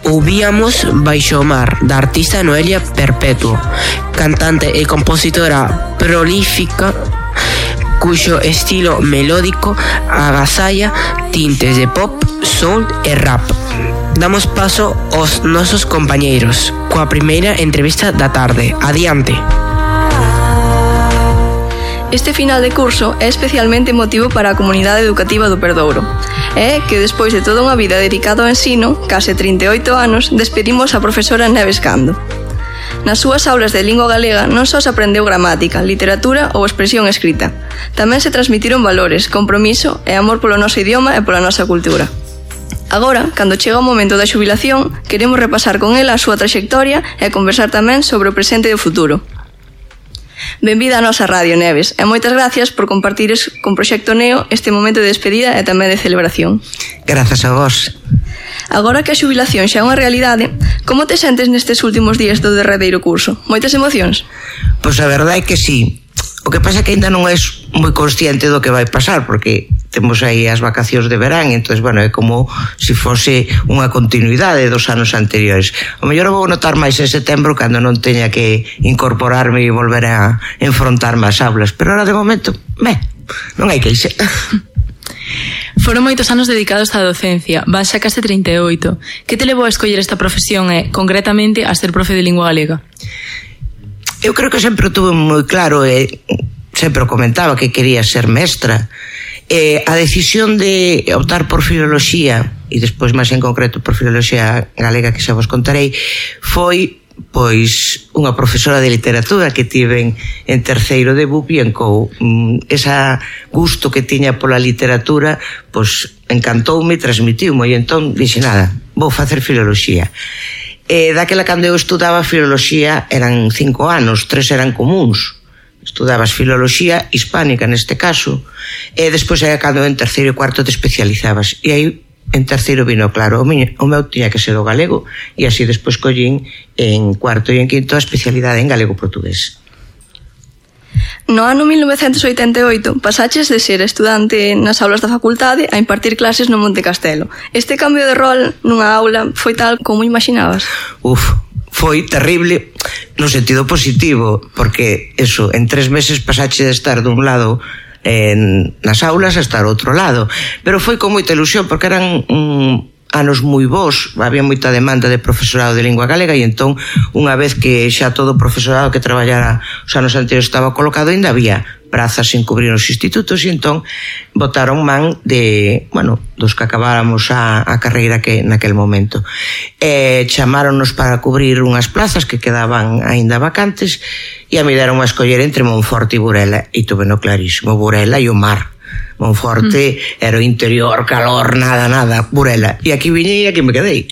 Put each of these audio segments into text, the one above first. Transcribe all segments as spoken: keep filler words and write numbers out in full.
Ouvíamos Baixo o mar, da artista Noelia Perpetuo, cantante e compositora prolífica cuxo estilo melódico agasalla tintes de pop, soul e rap. Damos paso aos nosos compañeiros coa primeira entrevista da tarde. Adiante. Este final de curso é especialmente emotivo para a comunidade educativa do Perdouro. É que despois de toda unha vida dedicada ao ensino, case trinta e oito anos, despedimos a profesora Neves Cando. Nas súas aulas de lingua galega non só se aprendeu gramática, literatura ou expresión escrita. Tamén se transmitiron valores, compromiso e amor polo noso idioma e pola nosa cultura. Agora, cando chega o momento da xubilación, queremos repasar con ela a súa traxectoria e conversar tamén sobre o presente e o futuro. Benvida a nosa radio, Neves, e moitas gracias por compartires con Proxecto Neo este momento de despedida e tamén de celebración. Grazas a vos. Agora que a xubilación xa é unha realidade, como te sentes nestes últimos días do derradeiro curso? Moitas emocións? Pois a verdade é que sí. O que pasa é que ainda non és moi consciente do que vai pasar, porque temos aí as vacacións de verán, entón, bueno, é como se fose unha continuidade dos anos anteriores. O mellor vou notar máis en setembro cando non teña que incorporarme e volver a enfrontarme ás aulas, pero ahora de momento, me, non hai que irse. Foron moitos anos dedicados á docencia, vas xa case trinta e oito. Que te levou a escoller esta profesión e, concretamente, a ser profe de lingua galega? Eu creo que sempre tuve moi claro e sempre comentaba que quería ser mestra. E a decisión de optar por filoloxía e despois máis en concreto por filoloxía galega, que xa vos contarei, foi pois unha profesora de literatura que tiven en terceiro de B U P e en C O U. Esa gusto que tiña pola literatura pois encantoume, transmitiume e entón dixe nada, vou facer filoloxía. E daquela cando eu estudaba filoloxía eran cinco anos, tres eran comuns. Estudabas filoloxía hispánica neste caso, e despois era cando en terceiro e cuarto te especializabas. E aí en terceiro vino claro, o, miño, o meu tiña que ser o galego, e así despois collín en cuarto e en quinto a especialidade en galego-portugués. No ano mil novecentos oitenta e oito pasaches de ser estudante nas aulas da facultade a impartir clases no Monte Castelo. Este cambio de rol nunha aula foi tal como imaginabas? Uf, foi terrible no sentido positivo, porque eso, en tres meses pasache de estar dun lado en, nas aulas a estar ao outro lado, pero foi con moita ilusión porque eran un anos moi bons, había moita demanda de profesorado de lingua galega e entón unha vez que xa todo o profesorado que traballara os anos anteriores estaba colocado, ainda había prazas sin cubrir os institutos e entón botaron man de, bueno, dos que acabáramos a, a carreira que naquel momento. E chamáronos para cubrir unhas plazas que quedaban aínda vacantes e a me deron a escoller entre Monforte e Burela e tuve no clarísimo, Burela e o mar. Monforte mm. era o interior, calor, nada, nada, Burela. E aquí viñei e aquí me quedei.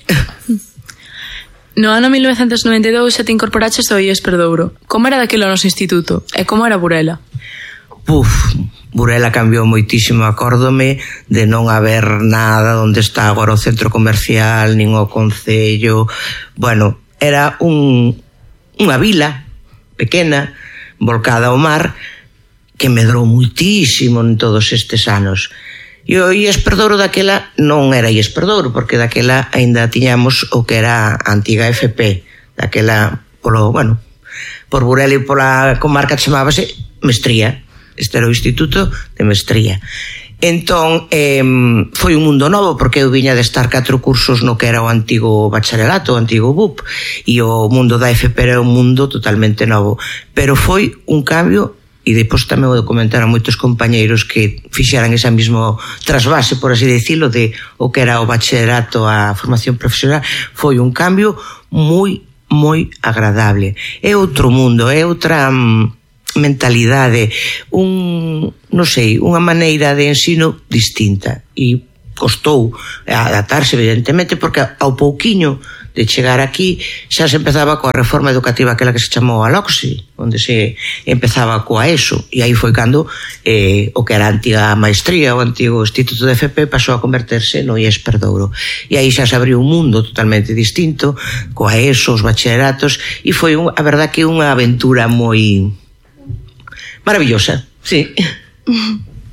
No ano mil novecentos noventa e dous xa te incorporaches ao I E S Perdouro. Como era daquilo no noso instituto? E como era Burela? Puf, Burela cambiou moitísimo, acórdome de non haber nada onde está agora o centro comercial, nin o concello. Bueno, era un, unha vila pequena, volcada ao mar, que medrou muitísimo en todos estes anos. E o I E S Perdouro daquela non era I E S Perdouro, porque daquela aínda tiñamos o que era a antiga F P, daquela, polo, bueno, por Burela e pola comarca chamábase Mestría. Este era o Instituto de Mestría. Entón, eh, foi un mundo novo, porque eu viña de estar catro cursos no que era o antigo bacharelato, o antigo B U P, e o mundo da F P era un mundo totalmente novo. Pero foi un cambio. E depois tamén vou comentar a moitos compañeiros que fixeran esa mismo trasvase, por así decirlo, de o que era o bachillerato a formación profesional. Foi un cambio moi, moi agradable. É outro mundo, é outra mentalidade, un, non sei, unha maneira de ensino distinta. E costou adaptarse, evidentemente, porque ao pouquiño de chegar aquí xa se empezaba coa reforma educativa aquela que se chamou a LOCSI, onde se empezaba coa ESO, e aí foi cando eh, o que era a antiga maestría, o antigo Instituto de F P, pasou a converterse no I E S Perdouro, e aí xa se abriu un mundo totalmente distinto coa ESO, os bachilleratos, e foi un, a verdad que unha aventura moi maravillosa, sí.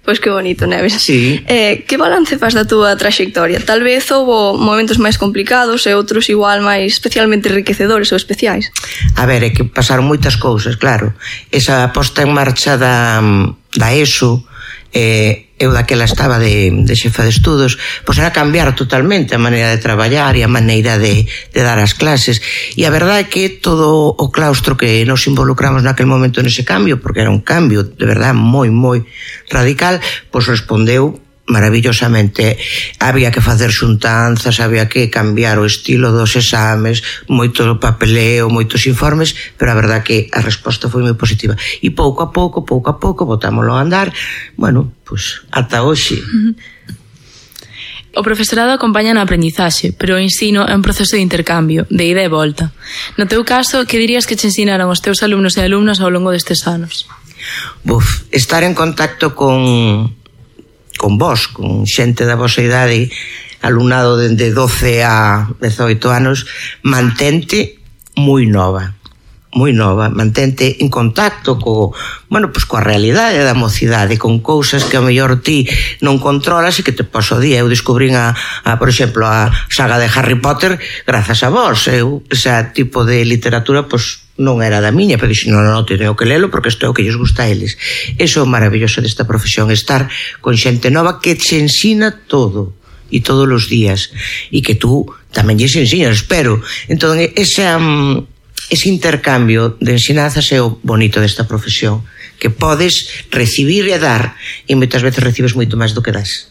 Pois que bonito, Neves. Sí. Eh, que balance faz da túa traxectoria? Tal vez houbo momentos máis complicados e outros igual máis especialmente enriquecedores ou especiais. A ver, é que pasaron moitas cousas, claro. Esa posta en marcha da, da ESO, eh, eu daquela estaba de, de xefa de estudos, pois era cambiar totalmente a maneira de traballar e a maneira de, de dar as clases. E a verdade é que todo o claustro que nos involucramos naquel momento nese cambio, porque era un cambio de verdade moi, moi radical, pois respondeu maravillosamente. Había que facer xuntanzas, había que cambiar o estilo dos exames, moito papeleo, moitos informes, pero a verdade que a resposta foi moi positiva. E pouco a pouco, pouco a pouco, botámoslo a andar, bueno, pois ata hoxe. O profesorado acompaña na aprendizaxe, pero o ensino é un proceso de intercambio, de ida e volta. No teu caso, que dirías que te ensinaron os teus alumnos e alumnas ao longo destes anos? Buf, estar en contacto con con vos, con xente da vosa idade, alumnado dende doce a dezoito anos, mantente moi nova, moi nova, mantente en contacto co, bueno, pues coa realidade da mocidade, con cousas que a mellor ti non controlas e que te pasa o día. Eu descubrín a, a por exemplo, a saga de Harry Potter grazas a vos. Eu, ese tipo de literatura, pues non era da miña, pero dixen, non, non, teño que lelo porque isto é o que lles gusta a eles. Eso é o maravilloso desta profesión, estar con xente nova que te ensina todo, e todos os días, e que tú tamén lles ensinas, espero. Entón, ese, um, ese intercambio de ensinanzas é o bonito desta profesión, que podes recibir e dar, e moitas veces recibes moito máis do que das.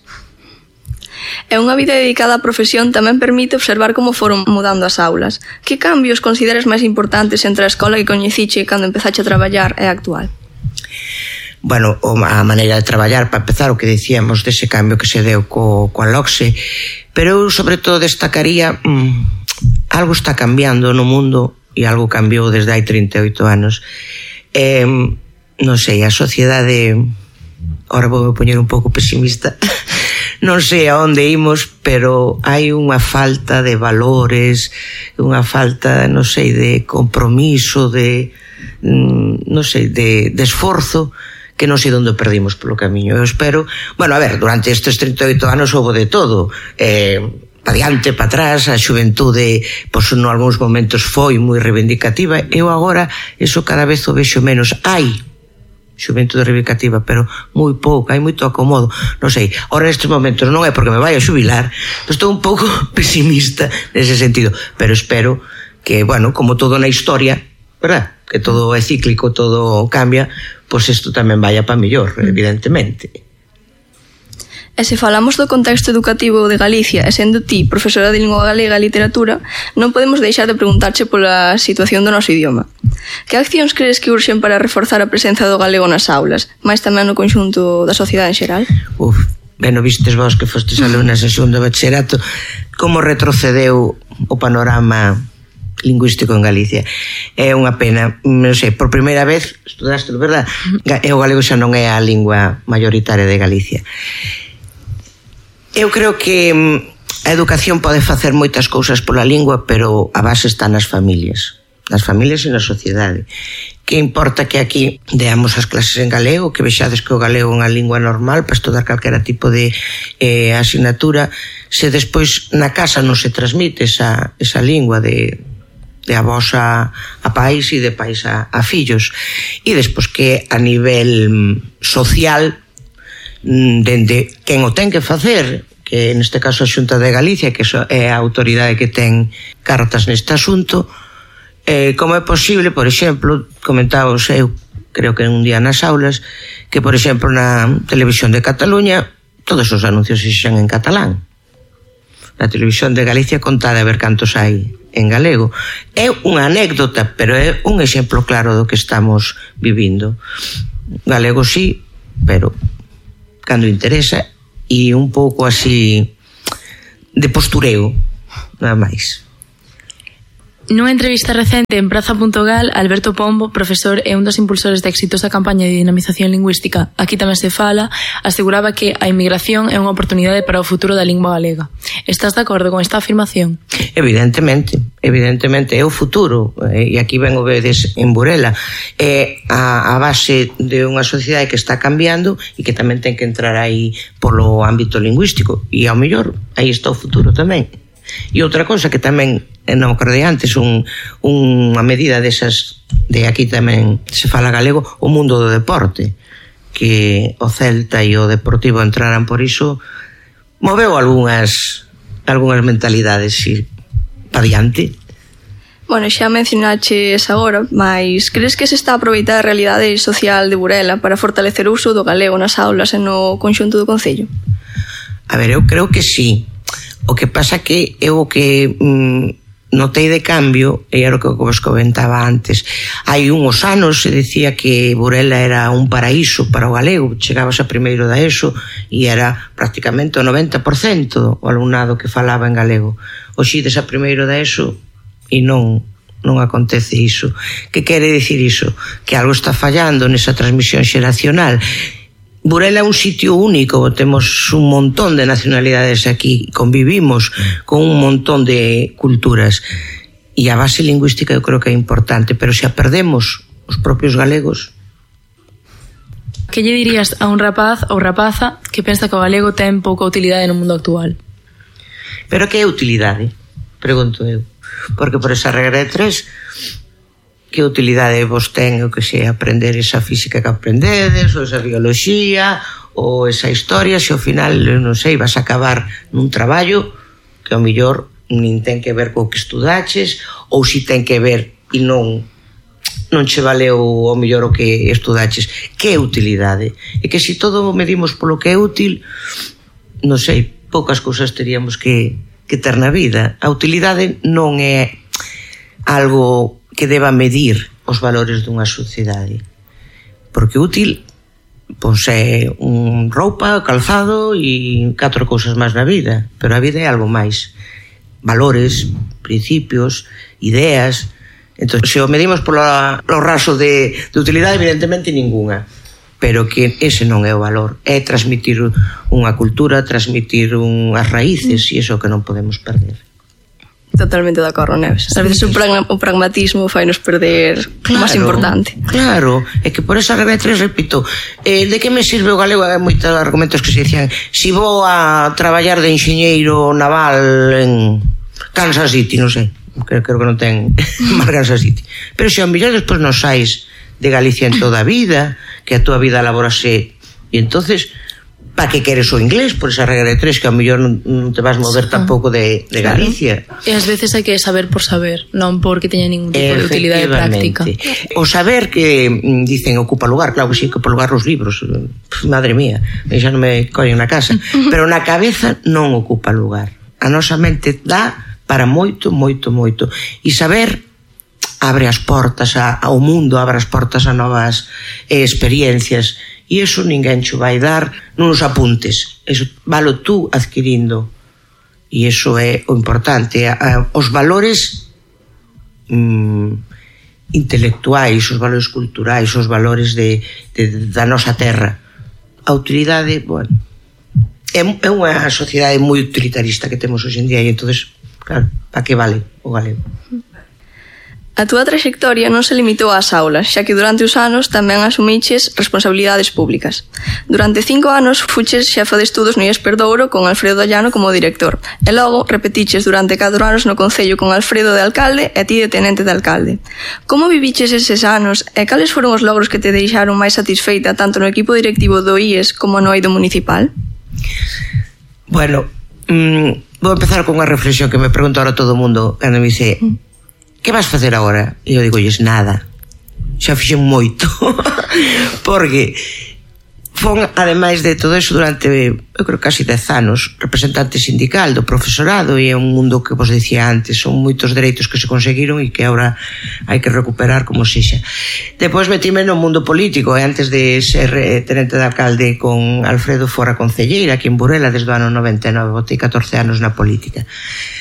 E unha vida dedicada á profesión tamén permite observar como foron mudando as aulas. Que cambios consideras máis importantes entre a escola que coñeciche cando empezache a traballar e a actual? Bueno, a maneira de traballar, para empezar, o que dicíamos dese cambio que se deu co, coa LOCSE, pero eu sobre todo destacaría mmm, algo está cambiando no mundo e algo cambiou desde hai trinta e oito anos. Eh, non sei, a sociedade, ahora vou me poñer un pouco pesimista, non sei a onde imos, pero hai unha falta de valores, unha falta, non sei, de compromiso, de, non sei, de, de esforzo, que non sei onde perdimos polo camiño. Eu espero, bueno, a ver, durante estes trinta e oito anos houve de todo, eh, pa diante, pa atrás, a xuventude, pois, en algúns momentos foi moi reivindicativa. Eu agora, eso cada vez o vexo menos. Hai xuventude reivindicativa, pero moi pouco, hai moito acomodo, non sei, ahora nestes momentos non é porque me vai a xubilar, pero estou un pouco pesimista nese sentido, pero espero que, bueno, como todo na historia, verdad, que todo é cíclico, todo cambia, pois isto tamén vaya para mellor, evidentemente. E se falamos do contexto educativo de Galicia, e sendo ti profesora de lingua galega e literatura, non podemos deixar de preguntarche pola situación do noso idioma. Que accións crees que urxen para reforzar a presenza do galego nas aulas, máis tamén no conxunto da sociedade en xeral? Uf, ben, vistes vos que fostes alumnas en segundo bachillerato, como retrocedeu o panorama lingüístico en Galicia. É unha pena, non sei, por primeira vez estudaste, verdad? E o galego xa non é a lingua mayoritaria de Galicia. Eu creo que a educación pode facer moitas cousas pola lingua, pero a base está nas familias, nas familias e na sociedade. Que importa que aquí deamos as clases en galego, que vexades que o galego é unha lingua normal para estudar calquera tipo de eh, asignatura, se despois na casa non se transmite esa, esa lingua de, de avós a, a pais e de pais a, a fillos. E despois que a nivel social, dende quen o ten que facer, que neste caso a Xunta de Galicia, que é a autoridade que ten cartas neste asunto, eh, como é posible, por exemplo, comentábamos eu, creo que un día nas aulas, que por exemplo na televisión de Cataluña todos os anuncios se xan en catalán. Na televisión de Galicia contar a ver cantos hai en galego. É unha anécdota, pero é un exemplo claro do que estamos vivindo. Galego sí, pero cando interesa, e un pouco así de postureo, nada máis. Nunha entrevista recente en Praza punto gal, Alberto Pombo, profesor e un dos impulsores da exitosa campaña de dinamización lingüística Aquí tamén se fala, aseguraba que a inmigración é unha oportunidade para o futuro da lingua galega. Estás de acordo con esta afirmación? Evidentemente, evidentemente é o futuro, e aquí ben o vedes en Burela, é a, a base de unha sociedade que está cambiando e que tamén ten que entrar aí polo ámbito lingüístico, e ao mellor aí está o futuro tamén. E outra cosa que tamén non acordei antes, un, unha medida desas de aquí tamén se fala galego, o mundo do deporte, que o Celta e o Deportivo entraran por iso, moveu algunhas algunhas mentalidades e pa diante. Bueno, xa mencionaches agora, mas crees que se está a aproveitar a realidade social de Burela para fortalecer o uso do galego nas aulas e no conxunto do concello? A ver, eu creo que sí. O que pasa que eu o que mm, notei de cambio, e era o que vos comentaba antes, hai uns anos se decía que Burela era un paraíso para o galego, chegabas a primeiro da ESO e era prácticamente o noventa por cento o alumnado que falaba en galego. Hoxe ides a primeiro da ESO e non non acontece iso. Que quere dicir iso? Que algo está fallando nesa transmisión xeracional. Burela é un sitio único, temos un montón de nacionalidades aquí, convivimos con un montón de culturas e a base lingüística eu creo que é importante, pero se a perdemos os propios galegos. Que lle dirías a un rapaz ou rapaza que pensa que o galego ten pouca utilidade no mundo actual? Pero que é utilidade? Pregunto eu. Porque por esa regra de tres, que utilidade vos ten o que sei aprender esa física que aprendedes, ou esa bioloxía, ou esa historia, se ao final, non sei, vas a acabar nun traballo que ao mellor nin ten que ver co que estudaches, ou si ten que ver e non non che valeu ao mellor o que estudaches. Que é utilidade? E que se todo medimos polo que é útil, non sei, poucas cousas teríamos que, que ter na vida. A utilidade non é algo que deba medir os valores dunha sociedade, porque útil pois é un roupa, calzado e catro cousas máis na vida, pero a vida é algo máis, valores, principios, ideas. Entón, se o medimos polo raso de, de utilidade, evidentemente ningunha, pero que ese non é o valor, é transmitir unha cultura, transmitir unhas raíces, e iso que non podemos perder. Totalmente de acordo, Neves. A veces o, pragma, o pragmatismo fai nos perder claro, o máis importante. Claro, é que por esa regra de tres, repito, eh, de que me sirve o galego? Hai moitos argumentos que se dicían, si vou a traballar de enxeñeiro naval en Kansas City, non sei, creo, creo que non ten máis Kansas City, pero se ao mellor despois non sais de Galicia en toda a vida, que a túa vida laborase, e entonces pa que queres o inglés por esa regra de tres, que ao mellor non, non te vas mover tampouco de, de Galicia. E ás veces hai que saber por saber, non porque teña ningún tipo de utilidade práctica. O saber que dicen ocupa lugar, claro que sí, ocupa lugar os libros, madre mía, xa non me collen na casa, pero na cabeza non ocupa lugar. A nosa mente dá para moito, moito, moito. E saber abre as portas ao mundo, abre as portas a novas eh, experiencias. E iso ninguén xo vai dar nuns apuntes, eso valo tú adquirindo, e iso é o importante. Os valores mm, intelectuais, os valores culturais, os valores de, de, da nosa terra. A utilidade, bueno, é, é unha sociedade moi utilitarista que temos hoxe en día, e entonces, claro, para que vale o galego? A túa traxectoria non se limitou ás aulas, xa que durante os anos tamén asumiches responsabilidades públicas. Durante cinco anos fuches xefa de estudos no I E S Perdouro con Alfredo Dallano como director, e logo repetiches durante catro anos no Concello con Alfredo de alcalde e ti de tenente de alcalde. Como viviches eses anos e cales foron os logros que te deixaron máis satisfeita tanto no equipo directivo do I E S como no eido municipal? Bueno, mmm, vou empezar con unha reflexión que me pregunta ahora todo o mundo cando me dice... Que vas facer agora? E eu digo, lles nada. Xa fixen moito. Porque fon, ademais de todo eso, durante, eu creo, casi dez anos, representante sindical do profesorado, e é un mundo que vos dicía antes, son moitos dereitos que se conseguiron e que agora hai que recuperar como sexa. Depois metime no mundo político, e antes de ser eh, tenente de alcalde con Alfredo fora concelleira aquí en Burela desde o ano noventa e nove, botei catorce anos na política.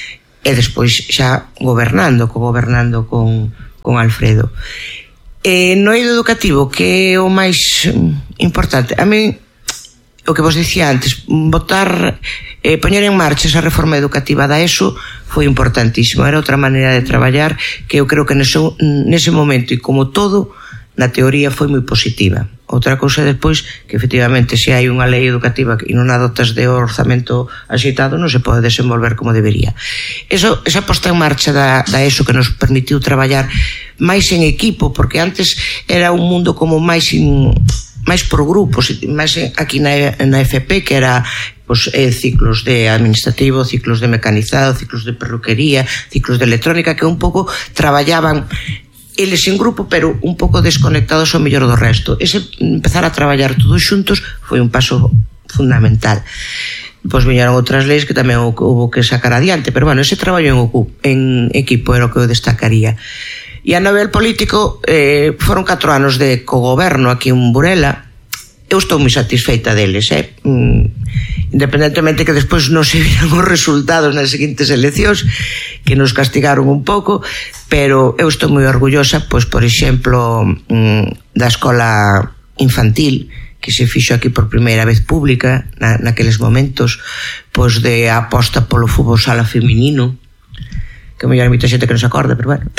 e despois xa gobernando, co-gobernando con, con Alfredo. E no eido educativo, que é o máis importante, a mí, o que vos dicía antes, botar, eh, poñer en marcha esa reforma educativa da ESO foi importantísimo, era outra maneira de traballar que eu creo que nese, nese momento, e como todo, na teoría foi moi positiva. Outra cousa despois, que efectivamente se hai unha lei educativa e non a dotas de orzamento axeitado, non se pode desenvolver como debería. Eso, esa posta en marcha da, da ESO que nos permitiu traballar máis en equipo, porque antes era un mundo como máis in, máis por grupos, máis aquí na, na F P, que era pues, eh, ciclos de administrativo, ciclos de mecanizado, ciclos de perruquería, ciclos de electrónica, que un pouco traballaban eles en grupo, pero un pouco desconectados ao mellor do resto. Ese empezar a traballar todos xuntos foi un paso fundamental. Pois viñeron outras leis que tamén houve que sacar adiante, pero bueno, ese traballo en, en equipo era o que eu destacaría. E a nivel político, eh, foron catro anos de cogoberno aquí en Burela. Eu estou moi satisfeita deles, eh? Mm, independentemente que despois non se viran os resultados nas seguintes eleccións, que nos castigaron un pouco, pero eu estou moi orgullosa, pois, por exemplo, mm, da escola infantil, que se fixo aquí por primeira vez pública, na, naqueles momentos, pois de aposta polo fútbol sala feminino, que mellor hai moita xente que non se acorda, pero bueno.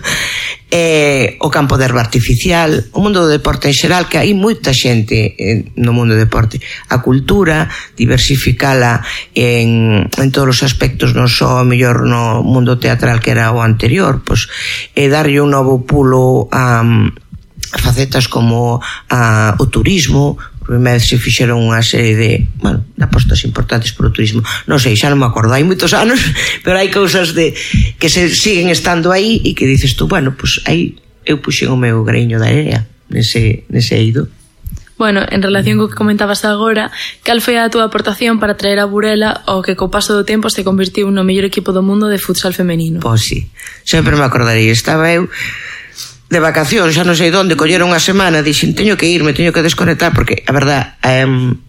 eh, o campo de herba artificial, o mundo do deporte en xeral, que hai moita xente eh, no mundo do deporte. A cultura, diversificala en, en todos os aspectos, non só mellor no mundo teatral que era o anterior, pois, e darlle un novo pulo a, a facetas como a, o turismo. Por primeira vez se fixeron unha serie de, bueno, de apostas importantes por o turismo. Non sei, xa non me acordo, hai moitos anos, pero hai cousas de que se siguen estando aí e que dices tú, bueno, pois pues, aí eu puxen o meu greño da area nese, nese eido. Bueno, en relación co que comentabas agora, cal foi a túa aportación para traer a Burela ao que co paso do tempo se convertiu no mellor equipo do mundo de futsal femenino? Pois sí, sempre me acordarei, estaba eu de vacacións, xa non sei onde, colleron unha semana, dixen, teño que irme, teño que desconectar, porque a verdad, eh,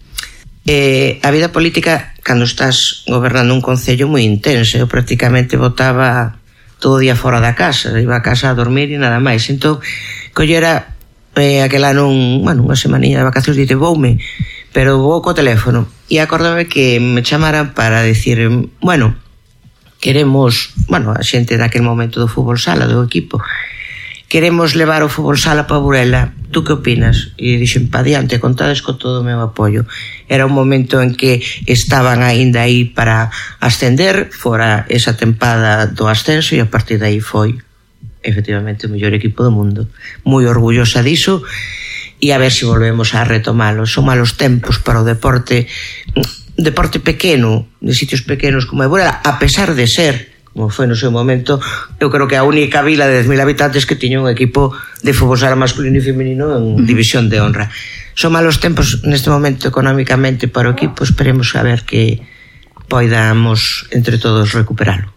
eh, a vida política, cando estás gobernando un concello moi intenso, eu prácticamente botaba todo o día fora da casa, iba a casa a dormir e nada máis, entón, collera eh, aquel ano, un, bueno, unha semanilla de vacacións, dite, voume, pero vou co teléfono, e acordame que me chamaran para decir, bueno, queremos, bueno, a xente daquel momento do fútbol sala, do equipo, queremos levar o fútbol sala para Burela, tú que opinas? E dixen, pa diante, contades con todo o meu apoio. Era un momento en que estaban aínda aí para ascender, fora esa tempada do ascenso, e a partir de aí foi efectivamente o mellor equipo do mundo. Moi orgullosa diso, e a ver se volvemos a retomalo. Son malos tempos para o deporte, deporte pequeno, de sitios pequenos como é Burela, a pesar de ser, como foi no seu momento, eu creo que a única vila de dez mil habitantes que tiña un equipo de fútbol sala masculino e femenino en división de honra. Son malos tempos neste momento económicamente para o equipo, esperemos a ver que poidamos entre todos recuperalo.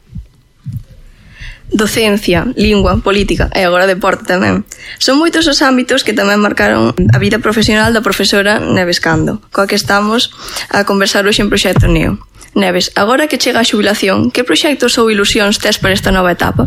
Docencia, lingua, política e agora deporte tamén. Son moitos os ámbitos que tamén marcaron a vida profesional da profesora Neves Cando, coa que estamos a conversar hoxe en Proxecto Neo. Neves, agora que chega a xubilación, que proxectos ou ilusións tes para esta nova etapa?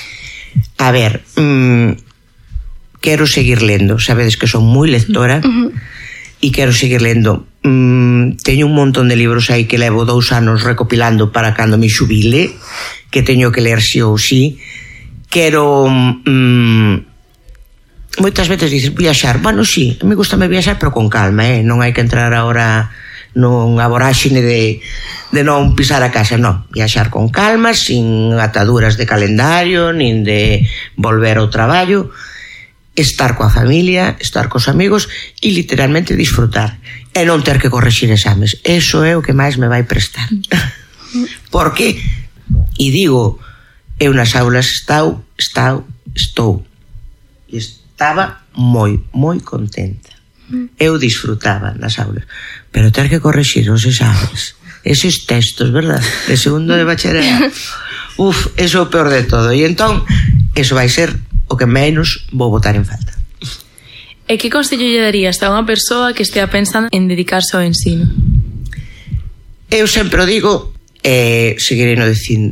A ver, mmm, quero seguir lendo, sabedes que son moi lectora, uh-huh. E quero seguir lendo. Mm, teño un montón de libros aí que levo dous anos recopilando para cando me xubile, que teño que ler si ou si. Quero... Mm, moitas veces dices, viaxar. Bueno, sí, me gusta me viaxar, pero con calma, eh? Non hai que entrar agora nunha voráxine de, de non pisar a casa, non, viaxar con calma, sin ataduras de calendario, nin de volver ao traballo, estar coa familia, estar cos amigos e literalmente disfrutar e non ter que correxir exames. Eso é o que máis me vai prestar. Porque, e digo, eu nas aulas estou, estou, estou e estaba moi, moi contenta. Eu disfrutaba nas aulas, pero ter que correxir os exames, eses textos, verdad, de segundo de bacharelato, uf, eso é o peor de todo. E entón, eso vai ser o que menos vou botar en falta. E que consello lle darías a unha persoa que estea pensando en dedicarse ao ensino? Eu sempre o digo, e eh, seguirei no dicindo,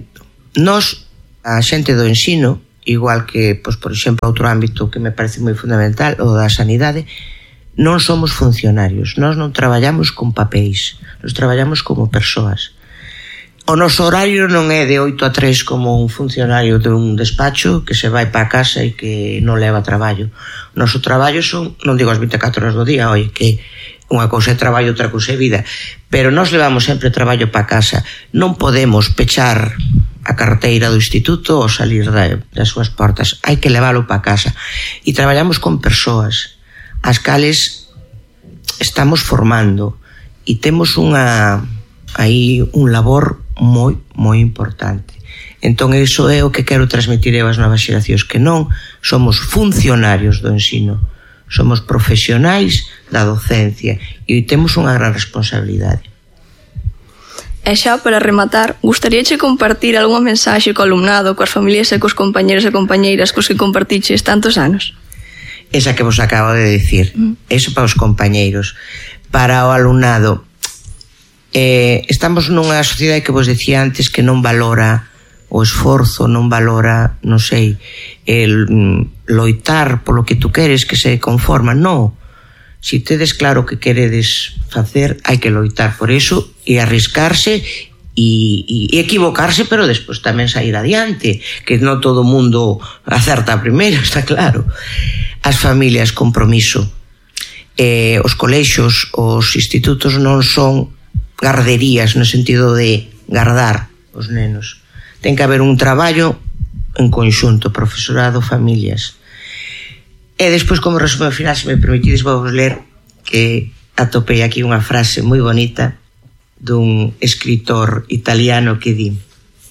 Nos, a xente do ensino, igual que, pois, por exemplo, outro ámbito que me parece moi fundamental, o da sanidade, non somos funcionarios, nós non traballamos con papéis, nós traballamos como persoas. O noso horario non é de oito a tres como un funcionario de un despacho que se vai para casa e que non leva traballo. O noso traballo son, non digo as vinte e catro horas do día, oi, que unha cousa é traballo, outra cousa é vida, pero nós levamos sempre traballo para casa. Non podemos pechar a carteira do instituto ou salir das súas portas, hai que leválo para casa. E traballamos con persoas as cales estamos formando e temos unha aí un labor moi, moi importante. Entón, iso é o que quero transmitir aos novas xeracións, que non somos funcionarios do ensino, somos profesionais da docencia e temos unha gran responsabilidade. E xa para rematar, gustaríache compartir algunha mensaxe co alumnado, coas familias e cos compañeros e compañeiras cos que compartiches tantos anos? Esa que vos acabo de dicir, mm. Eso para os compañeiros. Para o alumnado, eh, estamos nunha sociedade que vos decía antes que non valora o esforzo, non valora, non sei, el mm, loitar polo que tú queres, que se conforma. Non. Si tedes claro que queredes facer, hai que loitar por eso e arriscarse e, e, e equivocarse, pero despois tamén sair adiante, que non todo o mundo acerta a primeira, está claro. As familias, compromiso. Eh, os colexios, os institutos non son garderías no sentido de gardar os nenos. Ten que haber un traballo en conxunto, profesorado, familias. E despois, como resumo final, se me permitides, vou vos ler que atopei aquí unha frase moi bonita dun escritor italiano que di: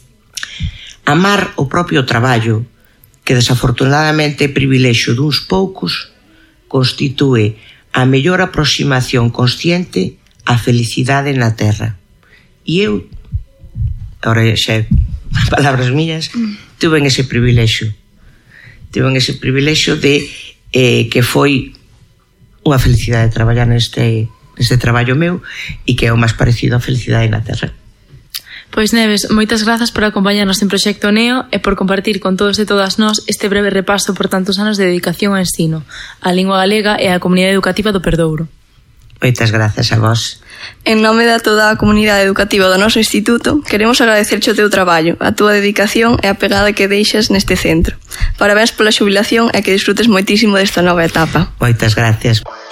amar o propio traballo, que desafortunadamente é privilexio duns poucos, constitúe a mellor aproximación consciente á felicidade na terra. E eu, agora xa palabras mías, tuve ese privilexio. Tuve ese privilexio de eh, que foi unha felicidade traballar neste, neste traballo meu e que é o máis parecido á felicidade na terra. Pois Neves, moitas grazas por acompañarnos en Proxecto Neo e por compartir con todos e todas nós este breve repaso por tantos anos de dedicación ao ensino, á lingua galega e á comunidade educativa do Perdouro. Moitas grazas a vos. En nome da toda a comunidade educativa do noso instituto, queremos agradecerche o teu traballo, a túa dedicación e a pegada que deixas neste centro. Parabéns pola xubilación e que disfrutes moitísimo desta nova etapa. Moitas gracias.